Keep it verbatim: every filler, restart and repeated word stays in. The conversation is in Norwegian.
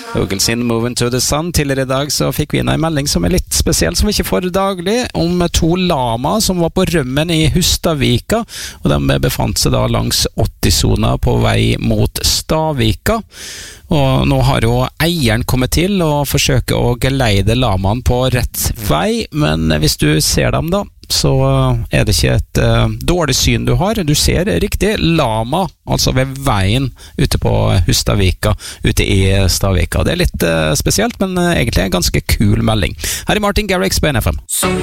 Google sin Moving to the Sun. Tidligere I dag så fikk vi inn en melding som er litt spesiell, som vi ikke får daglig, om to lama som var på rømmen i Hustadvika, og de befant seg da langs åtti-sona på vei mot Stavika. Og nå har jo eieren kommet til og forsøker å geleide lamaen på rett vei, men hvis du ser dem da, så er det ikke et uh, dårlig syn du har. Du ser riktig lama, altså ved veien ute på Hustadvika, ute i Stavika. Det er litt uh, spesielt, men uh, egentlig en ganske kul melding. Her er Martin Garrix på N F M.